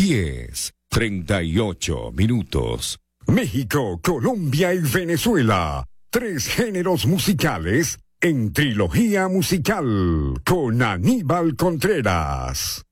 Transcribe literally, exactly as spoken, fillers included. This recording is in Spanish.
diez, treinta y ocho minutos. México, Colombia y Venezuela. Tres géneros musicales en trilogía musical con Aníbal Contreras.